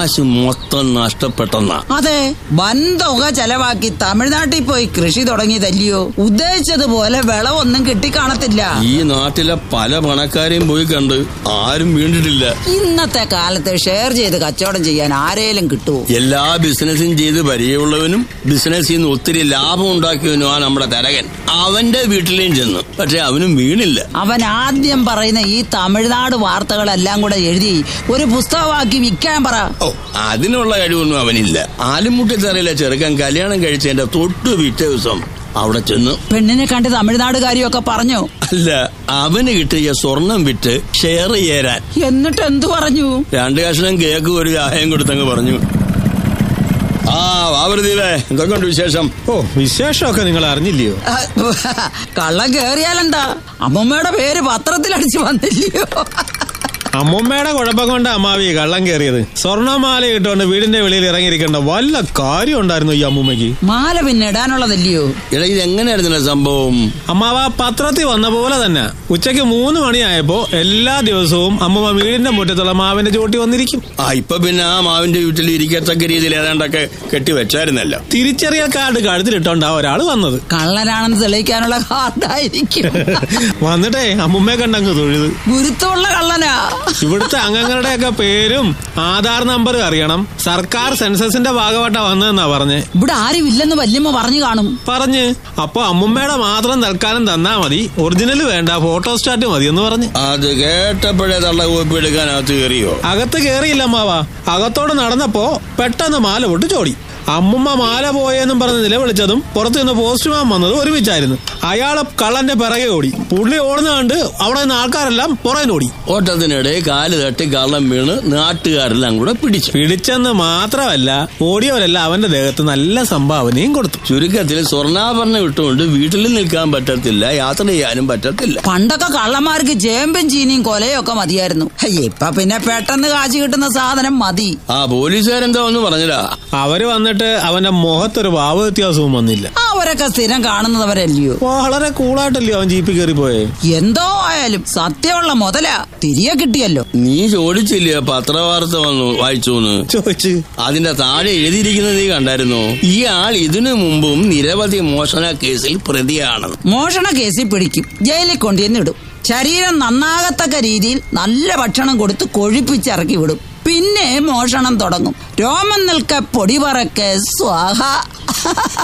കാശ് മൊത്തം നഷ്ടപ്പെട്ടെന്നാ. അതെ, വൻതുക ചെലവാക്കി തമിഴ്നാട്ടിൽ പോയി കൃഷി തുടങ്ങിയതല്ലയോ. ഉദ്ദേശിച്ചതുപോലെ വിളവൊന്നും കിട്ടിക്കാണത്തില്ല. ഈ നാട്ടിലെ പല പണക്കാരെയും പോയി കണ്ട് ആരും വീണ്ടിട്ടില്ല. ഇന്നത്തെ കാലത്ത് ഷെയർ ചെയ്ത് കച്ചവടം ചെയ്യാൻ ആരേലും കിട്ടുമോ? എല്ലാ ബിസിനസ്സും ചെയ്ത് പരിചയമുള്ളവനും ബിസിനസ്സിൽ നിന്ന് ഒത്തിരി ലാഭം ഉണ്ടാക്കിയവനുമാണ് നമ്മുടെ തരകൻ. അവന്റെ വീട്ടിലേയും ചെന്നു, പക്ഷെ അവനും വീണില്ല. അവൻ ആദ്യം പറയുന്ന ഈ തമിഴ്നാട് വാർത്തകളെല്ലാം കൂടെ എഴുതി ഒരു പുസ്തകമാക്കി വിൽക്കാൻ പറ. അതിനുള്ള കഴിവൊന്നും അവനില്ല. ആലുമുട്ടിത്തറയിലെ ചെറുക്കൻ കല്യാണം കഴിച്ചതിന്റെ തൊട്ടു പിറ്റേ ദിവസം അവിടെ ചെന്നു പെണ്ണിനെ കണ്ട് തമിഴ്നാട് കാര്യമൊക്കെ പറഞ്ഞു. അല്ല, അവന് കിട്ടിയ സ്വർണം വിറ്റ് ഷെയർ ചേരാൻ. എന്നിട്ട് എന്തു പറഞ്ഞു? 2 കഷ്ണം കേക്ക് ഒരു ചായയും കൊടുത്തങ്ങ് പറഞ്ഞു. വാവൃതിയിലെ എന്തൊക്കെയുണ്ട് വിശേഷം? വിശേഷമൊക്കെ നിങ്ങൾ അറിഞ്ഞില്ലയോ? കള്ളം കേറിയാലെന്താ, അമ്മമ്മയുടെ പേര് പത്രത്തിലടിച്ചു വന്നില്ലയോ? അമ്മൂമ്മയുടെ കുഴപ്പം കൊണ്ട് അമ്മാവി കള്ളം കയറിയത്. സ്വർണ്ണമാല ഇട്ടുകൊണ്ട് വീടിന്റെ വെളിയിൽ ഇറങ്ങിയിരിക്കേണ്ട വല്ല കാര്യം ഉണ്ടായിരുന്നു ഈ അമ്മൂമ്മയ്ക്ക്? മാല പിന്നെ ഇടാനുള്ളതല്ലയോ? എടാ, ഇത് എങ്ങനെയായിരുന്നു സംഭവം? അമ്മാവ പത്രത്തിൽ വന്ന പോലെ തന്നെ ഉച്ചയ്ക്ക് 3 മണിയായപ്പോ എല്ലാ ദിവസവും അമ്മൂമ്മ വീടിന്റെ മുറ്റത്തുള്ള മാവിന്റെ ചോട്ടി വന്നിരിക്കും. ഇപ്പൊ പിന്നെ ആ മാവിന്റെ വീട്ടിൽ ഇരിക്കത്തക്ക രീതിയിൽ ഏതാണ്ടൊക്കെ കെട്ടിവെച്ചായിരുന്നല്ലോ. തിരിച്ചറിയൽ കാർഡ് കഴുത്തിലിട്ടോണ്ടാ ഒരാള് വന്നത്. കള്ളനാണെന്ന് തെളിയിക്കാനുള്ള കാർഡായിരിക്കും. വന്നിട്ടേ അമ്മൂമ്മയെ കണ്ടങ്ങ് തൊഴുത്. ഗുരുത്വമുള്ള കള്ളനാ. ഇവിടുത്തെ അംഗങ്ങളുടെയൊക്കെ പേരും ആധാർ നമ്പറും അറിയണം. സർക്കാർ സെൻസസിന്റെ ഭാഗമായിട്ടാ വന്നതെന്നാ പറഞ്ഞേ. ഇവിടെ ആരും ഇല്ലെന്ന് വല്യമ്മ പറഞ്ഞു കാണും. അപ്പൊ അമ്മുമ്മയുടെ മാത്രം തൽക്കാലം തന്നാ മതി, ഒറിജിനൽ വേണ്ട, ഫോട്ടോസ്റ്റാറ്റ് മതി എന്ന് പറഞ്ഞു. അത് കേട്ടപ്പോഴേ തള്ള കോപ്പി എടുക്കാൻ അകത്ത് കയറിയോ? അകത്ത് കയറിയില്ല അമ്മാവാ. അകത്തോട് നടന്നപ്പോ പെട്ടെന്ന് മാല പൊട്ട് ചോടി. അമ്മുമ്മ മാല പോയെന്നും പറഞ്ഞ് നിലവിളിച്ചതും പുറത്തു നിന്ന് പോസ്റ്റ്മാൻ വന്നതും ഒരുമിച്ചായിരുന്നു. അയാളെ കള്ളന്റെ പിറകെ ഓടി. പുള്ളി ഓടുന്ന കണ്ട് അവിടെ നിന്ന് ആൾക്കാരെല്ലാം പുറകിനോടി. ഓട്ടത്തിനിടെ കാല് തട്ടി കള്ളം വീണ് നാട്ടുകാരെല്ലാം കൂടെ പിടിച്ചെന്ന് മാത്രമല്ല, ഓടിയവരെല്ലാം അവന്റെ ദേഹത്ത് നല്ല സംഭാവനയും കൊടുത്തു. ചുരുക്കത്തിൽ സ്വർണ്ണാഭരണം ഇട്ടുകൊണ്ട് വീട്ടിൽ നിൽക്കാൻ പറ്റത്തില്ല, യാത്ര ചെയ്യാനും പറ്റത്തില്ല. പണ്ടൊക്കെ കള്ളന്മാർക്ക് ചേമ്പും ചീനിയും കൊലയും ഒക്കെ മതിയായിരുന്നു. ഇപ്പൊ പിന്നെ പെട്ടെന്ന് കാശ് കിട്ടുന്ന സാധനം മതി. പോലീസുകാരെന്താ ഒന്ന് പറഞ്ഞില്ല. അവര് വന്നിട്ട് അവന്റെ മുഖത്തൊരു ഭാവ വ്യത്യാസവും വന്നില്ല. അവരൊക്കെ സ്ഥിരം കാണുന്നവരല്ലയോ? വളരെ കൂളായിട്ടല്ലയോ അവൻ ജീപ്പിൽ കയറി പോയെ? എന്തോ ആയാലും സത്യമുള്ള മുതലാ, തിരികെ കിട്ടിയല്ലോ. നീ ചോദിച്ചില്ലേ പത്രവാർത്ത വന്നു വായിച്ചോന്ന്? ചോദിച്ചു. അതിന്റെ താഴെ എഴുതിയിരിക്കുന്നത് നീ കണ്ടായിരുന്നോ? ഈ ആൾ ഇതിനു മുമ്പും നിരവധി മോഷണ കേസിൽ പ്രതിയാണ്. മോഷണ കേസിൽ പിടിക്കും, ജയിലിൽ കൊണ്ടുവന്നിടും. ശരീരം നന്നാകത്തക്ക രീതിയിൽ നല്ല ഭക്ഷണം കൊടുത്ത് കൊഴിപ്പിച്ചിറക്കി വിടും. പിന്നെ മോഷണം തുടങ്ങും. രോമം നിൽക്ക പൊടി പറക്കെ സ്വാഹ.